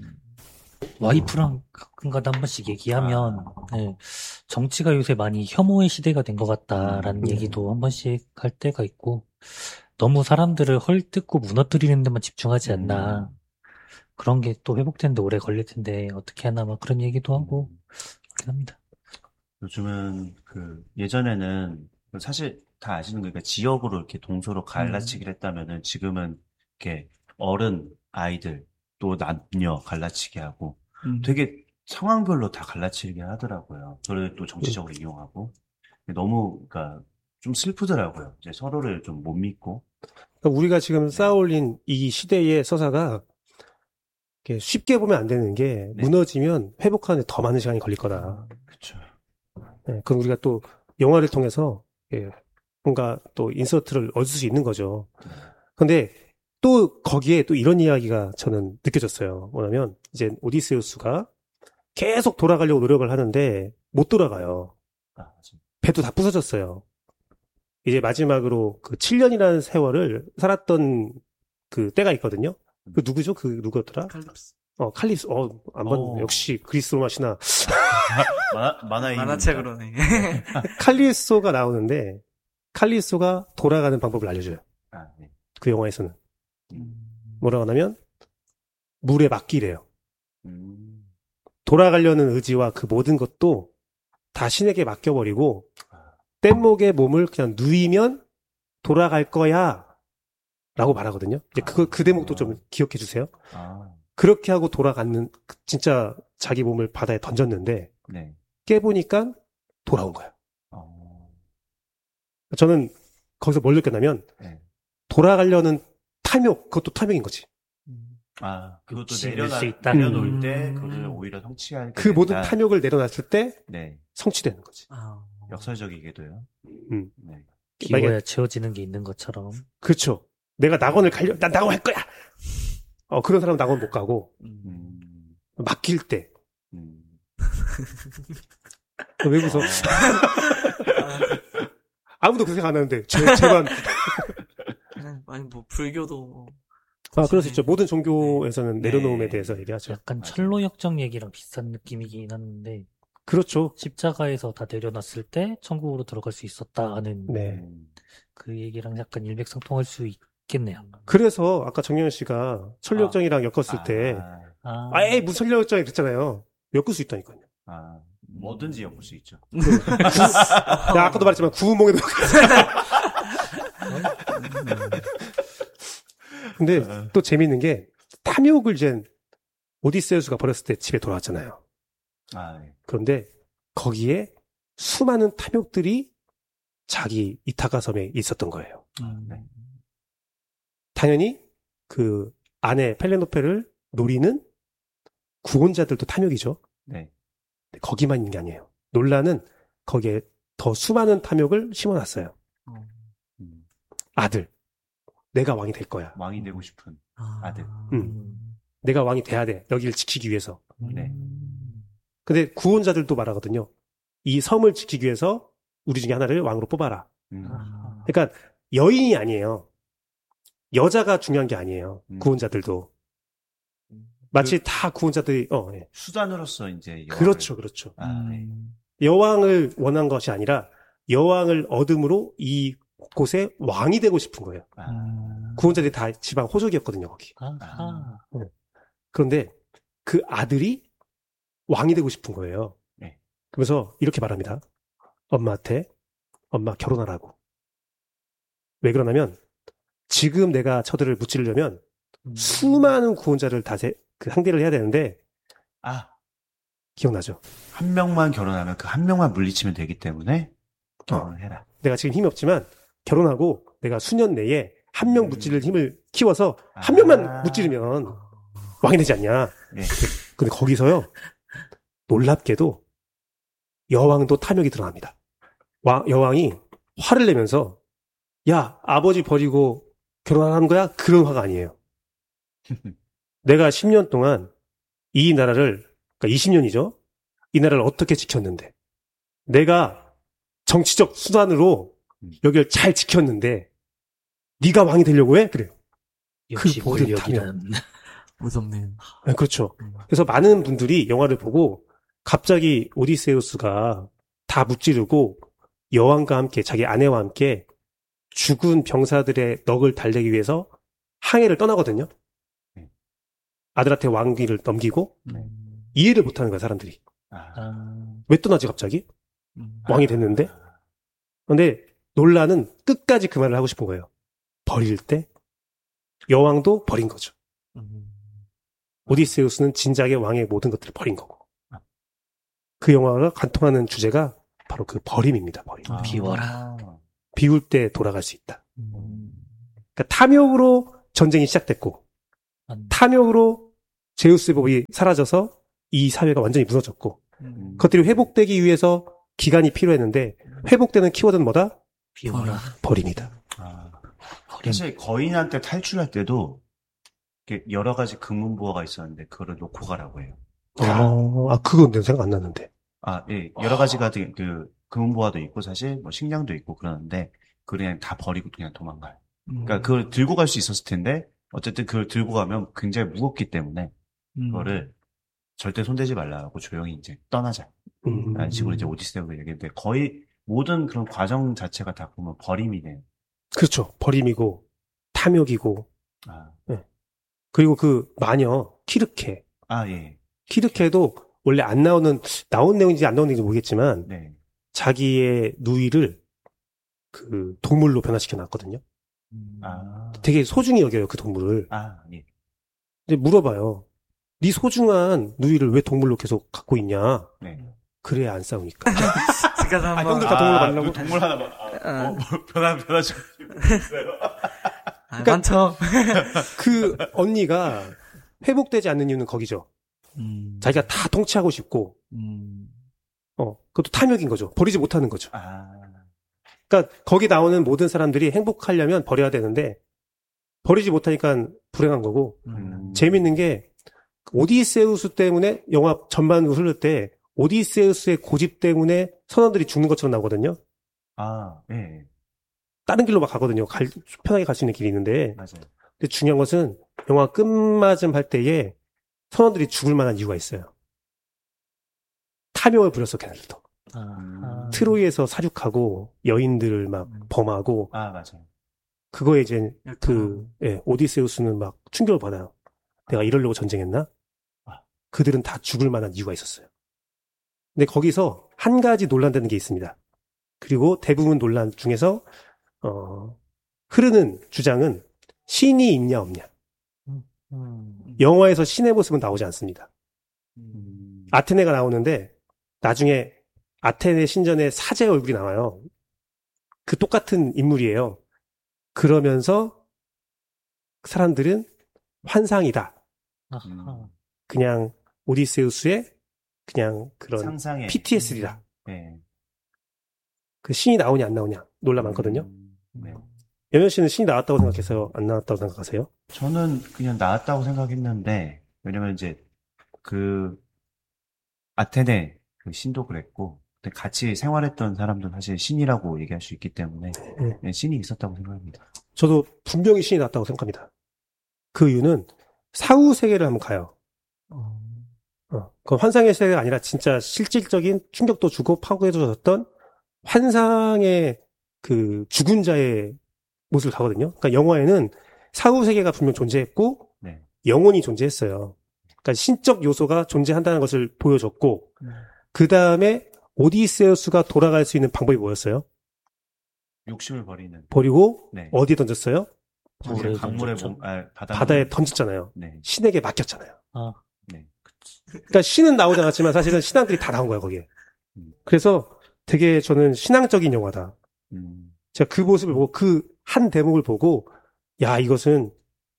와이프랑 가끔가다 한 번씩 얘기하면 아. 네, 정치가 요새 많이 혐오의 시대가 된 것 같다라는 음. 얘기도 한 번씩 할 때가 있고 너무 사람들을 헐뜯고 무너뜨리는 데만 집중하지 않나. 음. 그런 게 또 회복되는데 오래 걸릴 텐데 어떻게 하나 막 그런 얘기도 하고 음. 그렇긴 합니다. 요즘은 그 예전에는 사실 다 아시는 거니까 지역으로 이렇게 동서로 갈라치기를 했다면은 지금은 이렇게 어른, 아이들 또 남녀 갈라치기 하고 음. 되게 상황별로 다 갈라치기 하더라고요. 저를 또 정치적으로 이용하고 너무 그러니까 좀 슬프더라고요. 이제 서로를 좀 못 믿고 그러니까 우리가 지금 쌓아올린 이 시대의 서사가 이렇게 쉽게 보면 안 되는 게 네. 무너지면 회복하는데 더 많은 시간이 걸릴 거다. 그렇죠. 네, 그건 우리가 또 영화를 통해서 예, 뭔가 또 인서트를 얻을 수 있는 거죠. 근데 또 거기에 또 이런 이야기가 저는 느껴졌어요. 뭐냐면 이제 오디세우스가 계속 돌아가려고 노력을 하는데 못 돌아가요. 아, 맞아요. 배도 다 부서졌어요. 이제 마지막으로 그 칠 년이라는 세월을 살았던 그 때가 있거든요. 그 누구죠? 그 누구였더라? 칼립스. 어, 칼리스. 어, 안 봤는데. 오. 역시 그리스 로마 신화. 만화, 만화인 만화책으로네. 칼리소가 나오는데 칼리소가 돌아가는 방법을 알려줘요. 아, 네. 그 영화에서는. 음. 뭐라고 하냐면 물에 맡기래요. 음. 돌아가려는 의지와 그 모든 것도 다 신에게 맡겨버리고 뗏목의 몸을 그냥 누이면 돌아갈 거야 라고 말하거든요. 이제 그거, 그 대목도 좀 기억해 주세요. 아, 그렇게 하고 돌아가는 진짜 자기 몸을 바다에 던졌는데 네. 깨보니까 돌아온 거야. 어, 저는 거기서 뭘 느꼈냐면 네. 돌아가려는 탐욕, 그것도 탐욕인 거지. 아, 그것도 욕심일 내려놔, 수 있다. 내려놓을 음. 때 그것을 오히려 성취하게 그 모든 된다. 탐욕을 내려놨을 때 네. 성취되는 거지. 아. 역설적이게도요. 음. 네. 비워야 채워지는 게 있는 것처럼. 그렇죠. 내가 낙원을 가려, 난 낙원 할 거야! 어, 그런 사람은 낙원 못 가고, 음. 음, 맡길 때. 음. 왜 웃어? 어, 아무도 그 생각 안 하는데, 제, 제만. 그냥 아니 뭐 불교도 뭐 아, 그럴 수 있죠. 모든 종교에서는 네. 내려놓음에 대해서 얘기하죠. 약간 맞아요. 철로 역정 얘기랑 비슷한 느낌이긴 하는데 그렇죠. 십자가에서 다 내려놨을 때 천국으로 들어갈 수 있었다 하는 네. 음. 그 얘기랑 약간 일맥상통할 수 있겠네요. 그래서 아까 정영 씨가 천력정이랑 엮었을 아, 때, 아, 아, 에이, 무슨 천력정이 그랬잖아요. 엮을 수 있다니까요. 아, 뭐든지 엮을 수 있죠. 내가 아까도 말했지만 구운몽에도 근데 또 재밌는 게 탐욕을 이제 오디세우스가 버렸을 때 집에 돌아왔잖아요. 아, 네. 그런데 거기에 수많은 탐욕들이 자기 이타카 섬에 있었던 거예요. 음. 네. 당연히 그 아내 펠레노페를 노리는 구원자들도 탐욕이죠. 네. 근데 거기만 있는 게 아니에요. 논란은 거기에 더 수많은 탐욕을 심어놨어요. 아들. 내가 왕이 될 거야. 왕이 되고 싶은 아. 아들. 음. 내가 왕이 돼야 돼. 여기를 지키기 위해서. 네. 근데 구원자들도 말하거든요. 이 섬을 지키기 위해서 우리 중에 하나를 왕으로 뽑아라. 음. 아. 그러니까 여인이 아니에요. 여자가 중요한 게 아니에요. 음. 구원자들도. 마치 다 구원자들이 어, 예. 수단으로서 이제 여왕을- 그렇죠, 그렇죠. 아, 네. 음. 여왕을 원한 것이 아니라 여왕을 얻음으로 이 곳에 왕이 되고 싶은 거예요. 아, 음. 구원자들이 다 지방 호족이었거든요, 거기. 아하. 그런데 그 아들이 왕이 되고 싶은 거예요. 네. 그래서 이렇게 말합니다. 엄마한테 엄마 결혼하라고. 왜 그러냐면 지금 내가 저들을 무찌르려면 음. 수많은 구원자를 다 세, 그 상대를 해야 되는데 아, 기억나죠? 한 명만 결혼하면 그 한 명만 물리치면 되기 때문에 결혼을 해라. 내가 지금 힘이 없지만 결혼하고 내가 수년 내에 한 명 음. 무찌를 힘을 키워서 한 아. 명만 무찌르면 왕이 되지 않냐. 예. 근데 거기서요, 놀랍게도 여왕도 탐욕이 드러납니다. 와- 여왕이 화를 내면서 야, 아버지 버리고 결혼하는 거야? 그런 화가 아니에요. 내가 십 년 동안 이 나라를, 그러니까 이십 년이죠. 이 나라를 어떻게 지켰는데 내가 정치적 수단으로 여기를 잘 지켰는데 네가 왕이 되려고 해? 그래요. 역시 그 모든 권력이란. 무섭네요. 네, 그렇죠. 음. 그래서 많은 분들이 영화를 보고 갑자기 오디세우스가 다 무찌르고 여왕과 함께 자기 아내와 함께 죽은 병사들의 넋을 달래기 위해서 항해를 떠나거든요. 네. 아들한테 왕위를 넘기고 네. 이해를 못하는 거야, 사람들이. 아, 아. 왜 떠나지 갑자기? 음. 왕이 됐는데? 근데 논란은 끝까지 그 말을 하고 싶은 거예요. 버릴 때 여왕도 버린 거죠. 음. 오디세우스는 진작에 왕의 모든 것들을 버린 거고. 그 영화가 관통하는 주제가 바로 그 버림입니다. 버림. 아. 비워라. 비울 때 돌아갈 수 있다. 음. 그러니까 탐욕으로 전쟁이 시작됐고 안- 탐욕으로 제우스의 법이 사라져서 이 사회가 완전히 무너졌고 음. 그것들이 회복되기 위해서 기간이 필요했는데 회복되는 키워드는 뭐다? 비워라. 버림이다. 아. 버림. 사실 거인한테 탈출할 때도 이렇게 여러 가지 금문부어가 있었는데 그거를 놓고 가라고 해요. 어, 아, 그건 내 생각 안 나는데. 아, 예, 여러 가지가 되게 그 금은보화도 있고 사실 뭐 식량도 있고 그러는데 그걸 그냥 다 버리고 그냥 도망가요. 음. 그러니까 그걸 들고 갈 수 있었을 텐데 어쨌든 그걸 들고 가면 굉장히 무겁기 때문에 음. 그거를 절대 손대지 말라고 조용히 이제 떠나자. 음. 라는 식으로 이제 오디세우가 얘기했는데 거의 모든 그런 과정 자체가 다 보면 버림이네요. 그렇죠. 버림이고 탐욕이고 아, 그리고 그 마녀 키르케. 아 예. 키르케도 원래 안 나오는 나온 내용인지 안 나온 내용인지 모르겠지만 네. 자기의 누이를 그 동물로 변화시켜 놨거든요. 음. 아, 되게 소중히 여겨요, 그 동물을. 아, 예. 근데 물어봐요. 네 소중한 누이를 왜 동물로 계속 갖고 있냐? 네. 그래야 안 싸우니까. 잠깐 아, 한번 형들 다 동물로 만나고? 그 동물 하나 봐. 아, 어, 뭐, 변화, 변화시켜 있어요. 아, 많죠. 그 언니가 회복되지 않는 이유는 거기죠. 음. 자기가 다 통치하고 싶고, 음. 어, 그것도 탐욕인 거죠. 버리지 못하는 거죠. 아, 그러니까 거기 나오는 모든 사람들이 행복하려면 버려야 되는데 버리지 못하니까 불행한 거고 음. 재밌는 게 오디세우스 때문에 영화 전반으로 흐를 때 오디세우스의 고집 때문에 선원들이 죽는 것처럼 나오거든요. 아, 예. 다른 길로 막 가거든요. 갈, 편하게 갈 수 있는 길이 있는데 맞아요. 근데 중요한 것은 영화 끝마즘 할 때에 선원들이 죽을 만한 이유가 있어요. 탐욕을 부렸어, 걔네들도. 아. 트로이에서 사륙하고 여인들을 막 범하고 아, 맞아요. 그거에 이제 그 약간, 예, 오디세우스는 막 충격을 받아요. 내가 이러려고 전쟁했나? 아. 그들은 다 죽을 만한 이유가 있었어요. 근데 거기서 한 가지 논란되는 게 있습니다. 그리고 대부분 논란 중에서 어, 흐르는 주장은 신이 있냐 없냐. 음. 영화에서 신의 모습은 나오지 않습니다. 음. 아테네가 나오는데 나중에 아테네 신전에 사제 얼굴이 나와요. 그 똑같은 인물이에요. 그러면서 사람들은 환상이다. 아하. 그냥 오디세우스의 그냥 그런 상상의 피티에스디다. 네. 그 신이 나오냐 안 나오냐 논란 많거든요. 음, 네. 연현 씨는 신이 나왔다고 생각해서 안 나왔다고 생각하세요? 저는 그냥 나왔다고 생각했는데, 왜냐면 이제 그 아테네 그 신도 그랬고, 근데 같이 생활했던 사람도 사실 신이라고 얘기할 수 있기 때문에 네. 네, 신이 있었다고 생각합니다. 저도 분명히 신이 나왔다고 생각합니다. 그 이유는 사후 세계를 한번 가요. 어, 어, 그 환상의 세계가 아니라 진짜 실질적인 충격도 주고 파괴도 줬던 환상의 그 죽은 자의 모습을 가거든요. 그러니까 영화에는 사후 세계가 분명 존재했고 네. 영혼이 존재했어요. 그러니까 신적 요소가 존재한다는 것을 보여줬고 음. 그 다음에 오디세우스가 돌아갈 수 있는 방법이 뭐였어요? 욕심을 버리는. 버리고 네. 어디에 던졌어요? 물에 강물에 던졌죠. 몸, 아, 바다 바다에 던졌잖아요. 네. 신에게 맡겼잖아요. 아, 네. 그러니까 신은 나오지 않았지만 사실은 신앙들이 다 나온 거예요, 거기에. 음. 그래서 되게 저는 신앙적인 영화다. 음. 제가 그 모습을 보고 그 한 대목을 보고 야, 이것은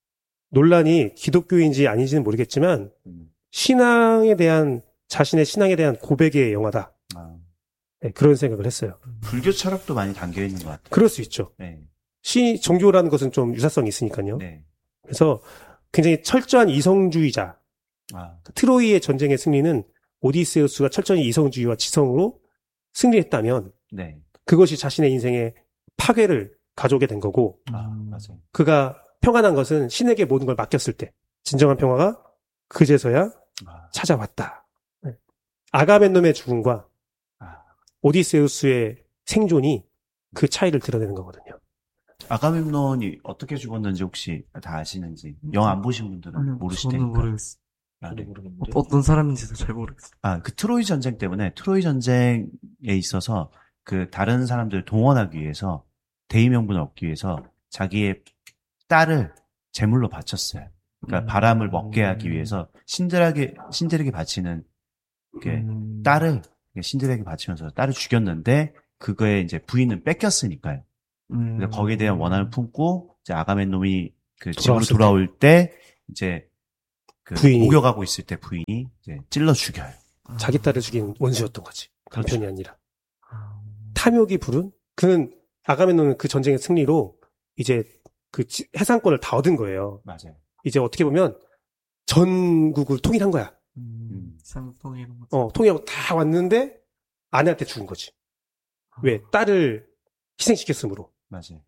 논란이 기독교인지 아닌지는 모르겠지만 음. 신앙에 대한 자신의 신앙에 대한 고백의 영화다. 아, 네, 그런 생각을 했어요. 불교 철학도 많이 담겨 있는 것 같아요. 그럴 수 있죠. 네. 시 종교라는 것은 좀 유사성이 있으니까요. 네. 그래서 굉장히 철저한 이성주의자. 아, 트로이의 전쟁의 승리는 오디세우스가 철저히 이성주의와 지성으로 승리했다면 네. 그것이 자신의 인생의 파괴를 가져오게 된 거고 아, 음. 맞아요. 그가 평안한 것은 신에게 모든 걸 맡겼을 때 진정한 평화가 그제서야 아, 찾아왔다. 네. 아가멘놈의 죽음과 아. 오디세우스의 생존이 그 차이를 드러내는 거거든요. 아가멤논이 어떻게 죽었는지 혹시 다 아시는지 영화 안 보신 분들은 아니요, 모르실 저는 테니까. 모르겠어요. 아, 저도 네. 모르겠는데. 어떤 사람인지도 잘 모르겠어요. 아, 그 트로이 전쟁 때문에 트로이 전쟁에 있어서 그 다른 사람들을 동원하기 위해서 대의 명분을 얻기 위해서 자기의 딸을 제물로 바쳤어요. 그러니까 음. 바람을 먹게 하기 위해서 신들에게 신들에게 바치는 그 음. 딸을 신들에게 바치면서 딸을 죽였는데 그거에 이제 부인은 뺏겼으니까요. 음. 그래서 거기에 대한 원한을 품고 이제 아가멘놈이 그 집으로 돌아왔을 돌아올 때 이제 그 부인이. 목욕하고 있을 때 부인이 이제 찔러 죽여요. 아. 자기 딸을 죽인 원수였던 거지. 그렇죠. 남편이 아니라. 아. 탐욕이 부른 그는 아가멘논은 그 전쟁의 승리로 이제 그 지- 해상권을 다 얻은 거예요. 맞아요. 이제 어떻게 보면 전국을 통일한 거야. 음. 쌍통 이런 거. 어, 통일하고 다 왔는데 아내한테 죽은 거지. 왜? 딸을 희생시켰으므로. 맞아요.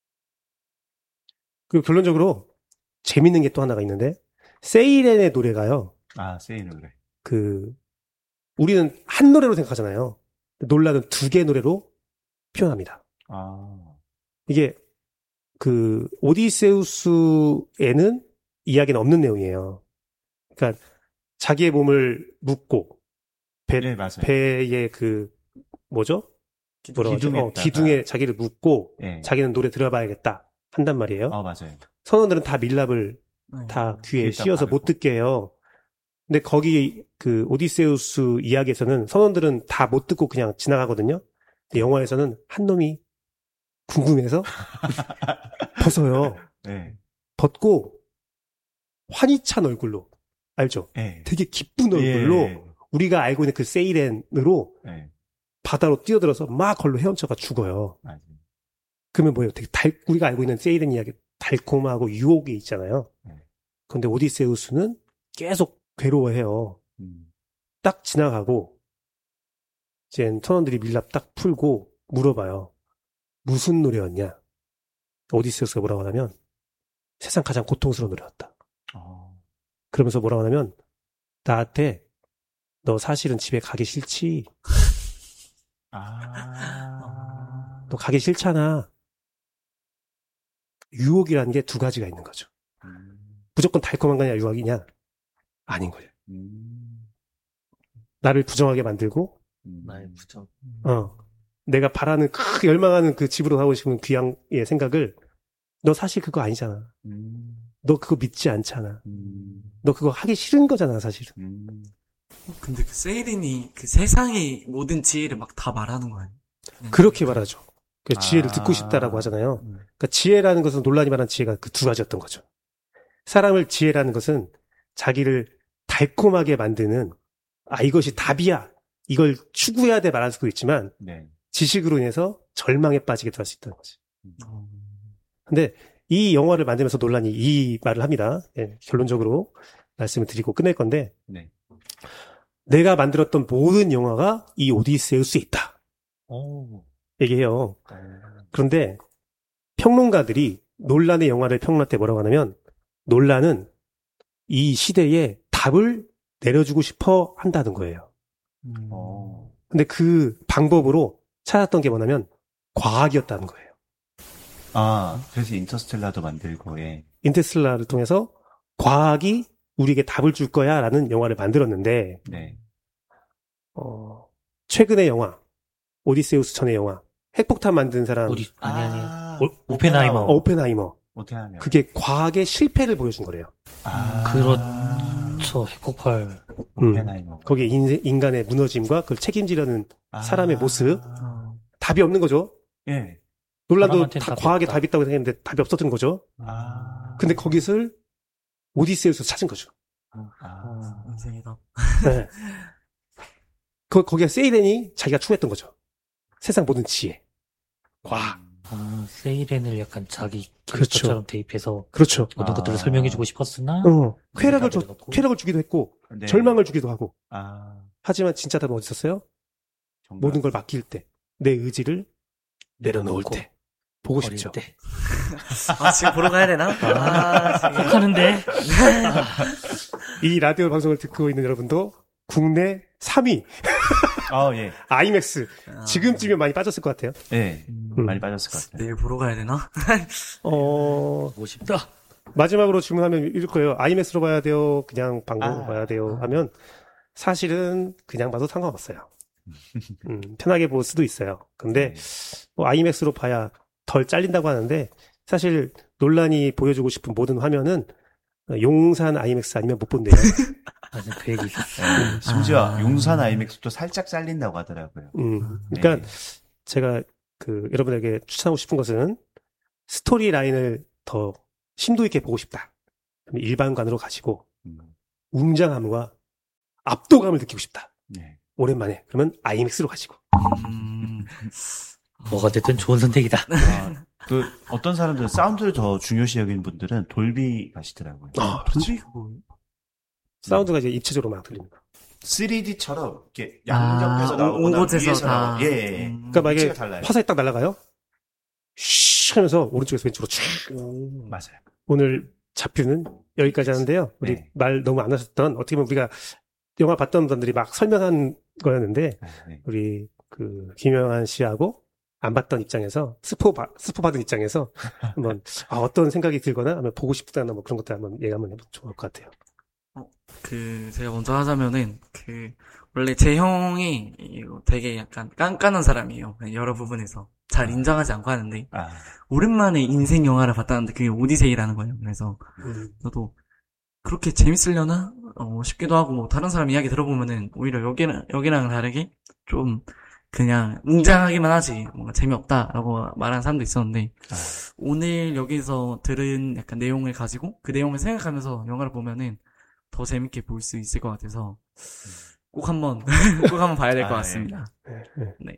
그리고 결론적으로 재밌는 게 또 하나가 있는데 세이렌의 노래가요. 아, 세이는 그래. 그 우리는 한 노래로 생각하잖아요. 논란은 두 개의 노래로 표현합니다. 아, 이게 그 오디세우스에는 이야기는 없는 내용이에요. 그러니까 자기의 몸을 묶고 배, 네, 맞아요. 배에 그 뭐죠? 뭐라고 하죠? 어, 기둥에다가. 기둥에 자기를 묶고 예. 자기는 노래 들어봐야겠다 한단 말이에요. 아, 맞아요. 선원들은 다 밀랍을 네. 다 귀에 귀에다 씌워서 바르고. 못 듣게 해요. 근데 거기 그 오디세우스 이야기에서는 선원들은 다 못 듣고 그냥 지나가거든요. 근데 영화에서는 한 놈이 궁금해서 벗어요. 네. 벗고 환희 찬 얼굴로 알죠? 예. 되게 기쁜 얼굴로 예. 우리가 알고 있는 그 세이렌으로 예. 바다로 뛰어들어서 막 걸로 헤엄쳐가 죽어요. 맞아요. 그러면 뭐예요? 되게 달, 우리가 알고 있는 세이렌 이야기 달콤하고 유혹이 있잖아요. 네. 그런데 오디세우스는 계속 괴로워해요. 음. 딱 지나가고 이제 선원들이 밀랍 딱 풀고 물어봐요. 무슨 노래였냐? 오디세우스가 뭐라고 하냐면 세상 가장 고통스러운 노래였다. 어. 그러면서 뭐라고 하냐면 나한테 너 사실은 집에 가기 싫지? 아. 너 가기 싫잖아. 유혹이라는 게 두 가지가 있는 거죠. 음. 무조건 달콤한 거냐 유혹이냐? 아닌 거예요. 음. 나를 부정하게 만들고 음. 나의 부정. 어 내가 바라는 크 열망하는 그 집으로 가고 싶은 귀향의 생각을 너 사실 그거 아니잖아. 음. 너 그거 믿지 않잖아. 음. 너 그거 하기 싫은 거잖아 사실은. 음. 근데 그 세이린이 그 세상의 모든 지혜를 막 다 말하는 거예요. 그냥 그렇게 말하죠. 그 아. 지혜를 듣고 싶다라고 하잖아요. 음. 그러니까 지혜라는 것은 논란이 많은 지혜가 그 두 가지였던 거죠. 사람을 지혜라는 것은 자기를 달콤하게 만드는 아 이것이 답이야. 이걸 추구해야 돼 말할 수도 있지만 네. 지식으로 인해서 절망에 빠지게 될 수 있다는 거지. 어. 근데 이 영화를 만들면서 논란이 이 말을 합니다. 예, 결론적으로 말씀을 드리고 끝낼 건데 네. 내가 만들었던 모든 영화가 이 오디세우스에 있다. 오. 얘기해요. 그런데 평론가들이 논란의 영화를 평론할 때 뭐라고 하냐면 논란은 이 시대에 답을 내려주고 싶어 한다는 거예요. 어. 근데 그 방법으로 찾았던 게 뭐냐면 과학이었다는 거예요. 아, 그래서 인터스텔라도 만들고, 예. 인터스텔라를 통해서 과학이 우리에게 답을 줄 거야 라는 영화를 만들었는데 네. 어, 최근의 영화 오디세우스 전의 영화 핵폭탄 만든 사람 우리 아니 아니. 아, 오- 오펜하이머. 어, 오펜하이머 어떻게 하면. 그게 과학의 실패를 보여준 거래요. 아. 그렇죠. 핵폭발. 오펜하이머. 거기에 인, 인간의 무너짐과 그걸 책임지려는 아. 사람의 모습. 어, 답이 없는 거죠. 예. 논란도 사람한테는 다 답이 과학에 없다. 답이 있다고 생각했는데 답이 없었던 거죠. 아. 근데 거기서 오디세우스 찾은 거죠. 아. 인생이다. 네. 그, 거기가 세이렌이 자기가 추구했던 거죠. 세상 모든 지혜. 과학. 아, 세이렌을 약간 자기 그렇죠. 캐릭터처럼 대입해서 그렇죠. 모든 아. 것들을 설명해주고 싶었으나 어, 쾌락을, 줘, 답을 얻었고. 쾌락을 주기도 했고, 네. 절망을 주기도 하고, 아. 하지만 진짜 답은 어디 있었어요? 정말. 모든 걸 맡길 때, 내 의지를 내려놓을 내려놓고 때, 보고 버릴 싶죠. 때. 아, 지금 보러 가야 되나? 아, 지금. 하는데 이 라디오 방송을 듣고 있는 여러분도 국내 삼 위 아, 예. 아이맥스 아, 지금쯤이면 많이 빠졌을 것 같아요. 예. 음, 많이 빠졌을 것 같아요. 내일 보러 가야 되나? 어 보고 싶다. 마지막으로 질문하면 이럴 거예요. 아이맥스로 봐야 돼요? 그냥 방송으로 아. 봐야 돼요? 하면 사실은 그냥 봐도 상관없어요. 음, 편하게 볼 수도 있어요. 근데 네. 뭐 아이맥스로 봐야 덜 잘린다고 하는데 사실 논란이 보여주고 싶은 모든 화면은 용산 아이맥스 아니면 못 본대요. 맞아, 그 얘기 있었어. 예. 심지어 아. 용산 아이맥스도 살짝 잘린다고 하더라고요. 음, 그러니까 네. 제가 그 여러분에게 추천하고 싶은 것은 스토리 라인을 더 심도 있게 보고 싶다. 그럼 일반관으로 가시고 음. 웅장함과 압도감을 느끼고 싶다. 네. 오랜만에. 그러면 아이맥스로 가시고. 음, 뭐가 됐든 좋은 선택이다. 아, 그 어떤 사람들은 사운드를 더 중요시 여기는 분들은 돌비 가시더라고요. 아, 돌비 그거. 사운드가 이제 입체적으로 막 들립니다. 쓰리디처럼 이렇게 양옆에서 아, 나오거나 온 곳에서 위에서 다. 나오고 예, 예, 예. 음. 그러니까 만약에 위치가 달라요. 화살이 딱 날아가요. 쉬 하면서 오른쪽에서 왼쪽으로 쭉. 맞아요. 오늘 잡뷰는 여기까지 하는데요. 우리 네. 말 너무 안 하셨던 어떻게 보면 우리가 영화 봤던 분들이 막 설명한 거였는데 아, 네. 우리 그 김영한 씨하고 안 봤던 입장에서 스포 바, 스포 받은 입장에서 한번 아, 어떤 생각이 들거나 하면 보고 싶다나 뭐 그런 것들 한번 얘기 한번 해보면 좋을 것 같아요. 그, 제가 먼저 하자면은, 그, 원래 제 형이 이거 되게 약간 깐깐한 사람이에요. 여러 부분에서. 잘 인정하지 않고 하는데, 아, 오랜만에 인생 영화를 봤다는데 그게 오디세이라는 거예요. 그래서, 음, 저도, 그렇게 재밌으려나? 어, 싶기도 하고, 뭐 다른 사람 이야기 들어보면은, 오히려 여기랑, 여기랑 다르게, 좀, 그냥, 웅장하기만 하지, 뭔가 재미없다라고 말하는 사람도 있었는데, 아, 오늘 여기서 들은 약간 내용을 가지고, 그 내용을 생각하면서 영화를 보면은, 더 재밌게 볼 수 있을 것 같아서, 꼭 한번, 꼭 한번 봐야 될 것 아, 같습니다. 네, 네.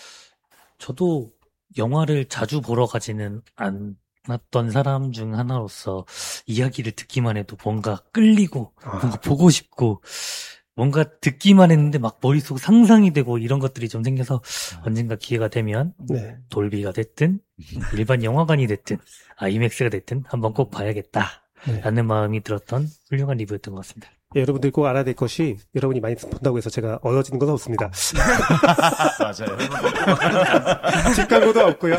저도 영화를 자주 보러 가지는 않았던 사람 중 하나로서 이야기를 듣기만 해도 뭔가 끌리고 아. 뭔가 보고 싶고 뭔가 듣기만 했는데 막 머릿속 상상이 되고 이런 것들이 좀 생겨서 언젠가 기회가 되면 네. 돌비가 됐든 일반 영화관이 됐든 아이맥스가 됐든 한번 꼭 봐야겠다 네. 라는 마음이 들었던 훌륭한 리뷰였던 것 같습니다. 예, 여러분들 꼭 알아야 될 것이 여러분이 많이 본다고 해서 제가 얻어지는 건 없습니다. 맞아요. 집 광고도 없고요.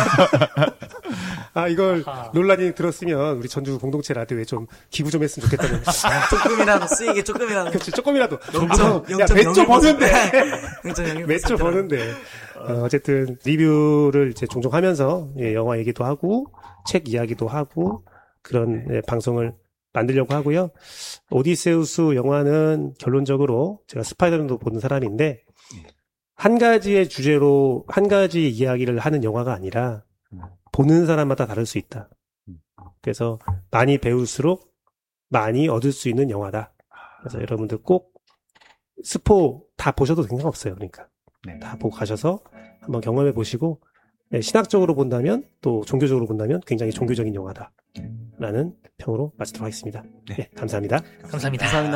아 이걸 아하. 논란이 들었으면 우리 전주 공동체 라디오에 좀 기부 좀 했으면 좋겠다는. 조금이라도 쓰이게 조금이라도. 그렇지 조금이라도. 영점, 아, 야 매초 버는데. 영점 매초 버는데. 어, 어쨌든 리뷰를 이제 종종 하면서 예, 영화 얘기도 하고 책 이야기도 하고 그런 예, 방송을 만들려고 하고요. 오디세우스 영화는 결론적으로 제가 스파이더맨도 보는 사람인데 한 가지의 주제로 한 가지 이야기를 하는 영화가 아니라 보는 사람마다 다를 수 있다. 그래서 많이 배울수록 많이 얻을 수 있는 영화다. 그래서 여러분들 꼭 스포 다 보셔도 상관없어요. 그러니까 네. 다 보고 가셔서 한번 경험해 보시고 네, 신학적으로 본다면 또 종교적으로 본다면 굉장히 종교적인 영화다라는 평으로 마치도록 하겠습니다. 네, 감사합니다. 감사합니다. 감사합니다.